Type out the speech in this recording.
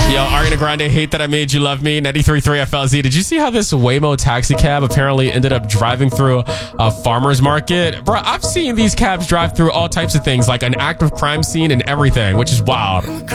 Yo, Ariana Grande, Hate That I Made You Love Me, 93.3 FLZ. Did you see how this Waymo taxi cab apparently ended up driving through a farmer's market? Bro, I've seen these cabs drive through all types of things, like an active crime scene and everything, which is wild.